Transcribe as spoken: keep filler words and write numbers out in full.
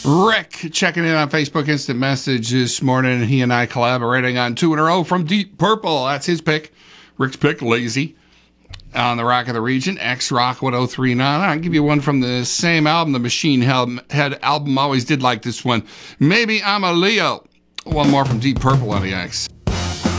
Rick checking in on Facebook Instant Message this morning. He and I collaborating on two in a row from Deep Purple. That's his pick. Rick's pick, Lazy. On the Rock of the Region, X-Rock one oh three point nine. I'll give you one from the same album, the Machine Head album. Always did like this one. Maybe I'm a Leo. One more from Deep Purple on the X.